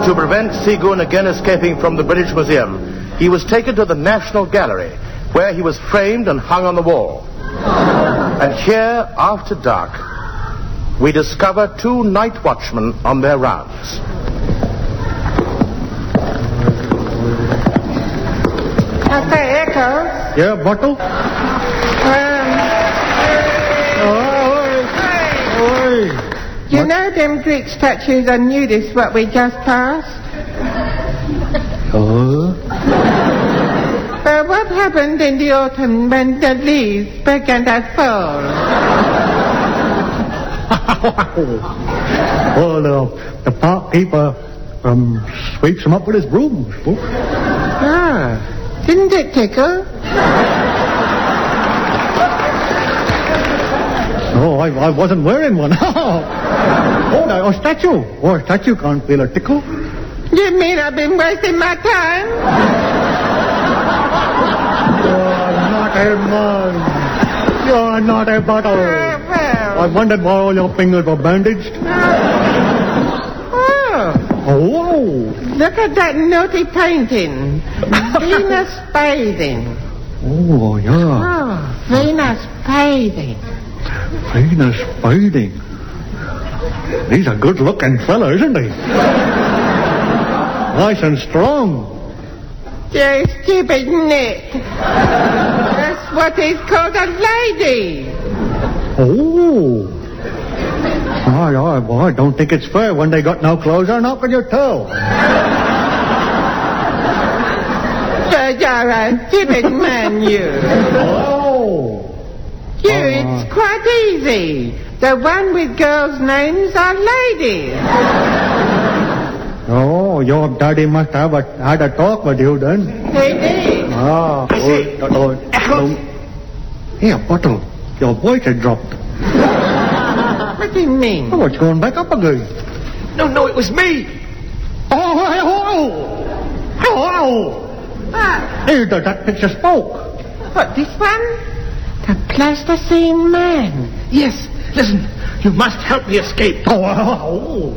To prevent Seagoon again escaping from the British Museum, he was taken to the National Gallery, where he was framed and hung on the wall. And here, after dark, we discover two night watchmen on their rounds. Hey, Echo. Yeah, Bottle? You know them Greek statues are nudists what we just passed? What happened in the autumn when the leaves began to fall? Well, the park keeper sweeps them up with his broom. Didn't it tickle? No, I wasn't wearing one. A statue. Oh, a statue can't feel a tickle. You mean I've been wasting my time? Not a man. You're not a Bottle. Well. I wondered why all your fingers were bandaged. Oh. Look at that naughty painting. Venus bathing. Oh, yeah. Venus bathing. Venus bathing. He's a good-looking fella, isn't he? Nice and strong. You stupid Nick. That's what is called a lady. Oh. I don't think it's fair when they got no clothes on. How can you tell? You're a stupid man, you. It's quite easy. The one with girls' names are ladies. Oh, your daddy must have had a talk with you then. He did. Here, Bottle, your voice had dropped. What do you mean? Oh, it's going back up again. No, it was me. Hey, that picture spoke. What, this one? The plasticine man. Yes, listen, you must help me escape. No.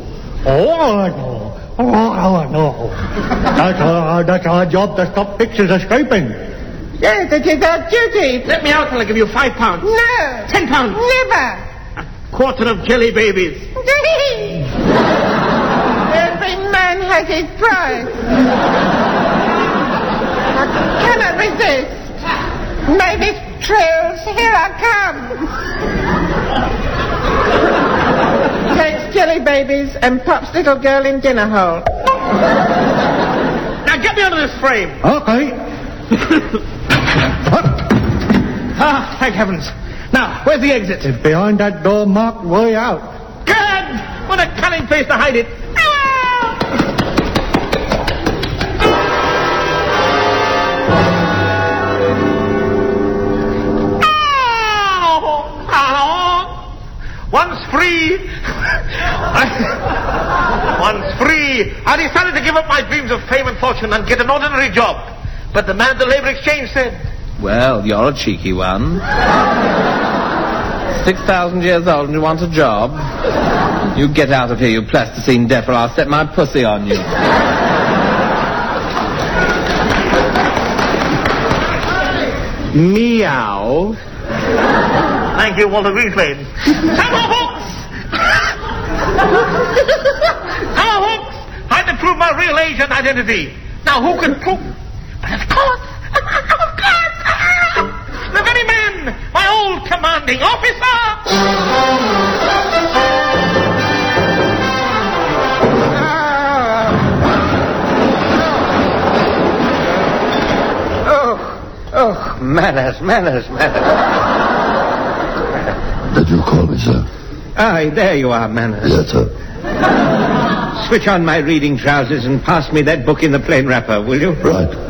That's our job to stop pictures escaping. Yes, it is our duty. Let me out and I'll give you £5. No. £10. Never. Quarter of jelly babies. Every man has his price. I cannot resist. Maybe Trills, here I come. Takes jelly babies and pops little girl in dinner hole. Now get me out of this frame. Okay. Thank heavens. Now, where's the exit? It's behind that door marked way out. Good! What a cunning place to hide it. Once free, I decided to give up my dreams of fame and fortune and get an ordinary job. But the man at the Labour Exchange said, "Well, you're a cheeky one. 6,000 years old and you want a job? You get out of here, you plasticine deaf, or I'll set my pussy on you." Meow. Thank you, Walter Greenslade. Hello, folks! I had to prove my real age and identity. Now, who can prove? But of course, the very man, my old commanding officer. Manners. Did you call me, sir? Aye, there you are, Manners. Yes, sir. Switch on my reading trousers and pass me that book in the plain wrapper, will you? Right.